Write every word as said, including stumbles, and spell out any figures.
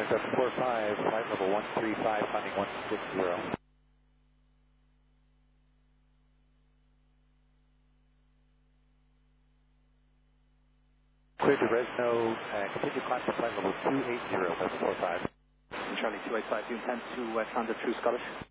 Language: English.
seven four five, flight level one three five, funding one six zero. Clear to Resno, uh, continue climb to flight level two eight zero, seven four five. Charlie two eight five, do you intend to uh, transit through Scottish?